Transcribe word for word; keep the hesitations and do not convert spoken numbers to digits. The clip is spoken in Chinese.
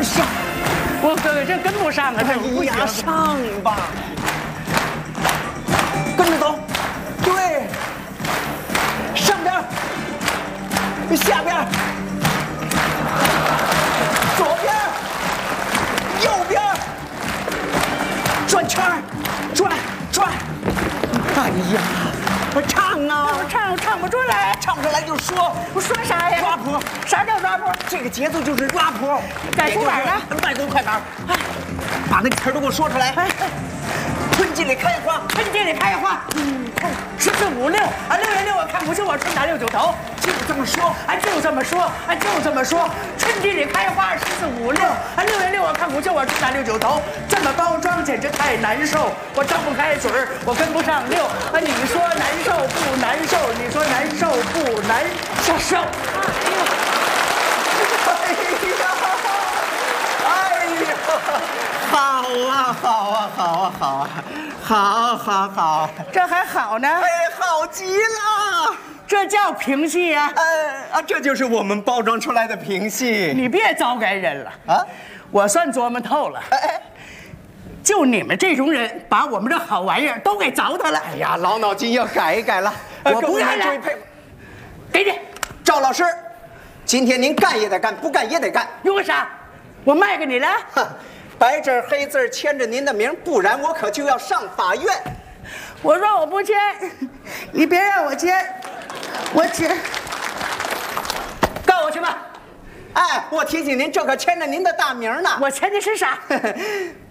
上，我哥哥这跟不上啊，这不行。 上吧，跟着走，对，上边，下边，左边，右边，转圈转转。哎呀！我唱啊， 我唱我唱不出来， 唱不出来就说， 我说啥呀？ 抓谱， 啥叫抓谱？ 这个节奏就是抓谱。 改出板呢？ 慢走快板，哎，把那个词儿都给我说出来。哎，春季里开花， 春季里开花，嗯，十四五六啊，六月六我看不清，我春打六九头， 就这么说， 哎，就这么说，哎，就这么说。春季里开花，十四五六啊，六月六我看不清，我春打六九头，这么包装简直太难受，我张不开嘴儿，我跟不上六啊，你说难受不难受？你说难受不难受？受。 哎呀，好啊，好啊，好啊，好啊，好，好，好， 这还好呢？ 哎，好极了。 这叫评戏呀、啊？ 呃啊，这就是我们包装出来的评戏。 你别糟改人了啊！ 我算琢磨透了。哎哎，就你们这种人，把我们这好玩意儿都给糟蹋了。 哎呀，老脑筋要改一改了。 我不干了。给你， 赵老师，今天您干也得干，不干也得干。 用啥？我卖给你了？ 哼，白字黑字签着您的名，不然我可就要上法院。 我说我不签，你别让我签，我签。告我去吧。 哎，我提醒您，这可签着您的大名呢。 我签的是啥？